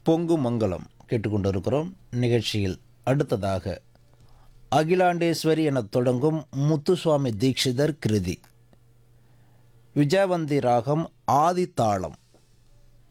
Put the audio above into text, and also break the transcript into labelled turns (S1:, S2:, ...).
S1: பொங்கு மங்களம் கேட்டுக்கொண்டிருக்கிறோம். நிகழ்ச்சியில் அடுத்ததாக அகிலாண்டேஸ்வரி எனத் தொடங்கும் முத்துசுவாமி தீட்சிதர் கிருதி, விஜயவந்தி ராகம், ஆதி தாளம்.